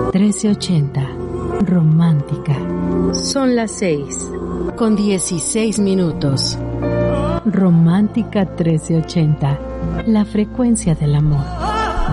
1380. Romántica. Son las 6:16. Romántica 1380. La frecuencia del amor.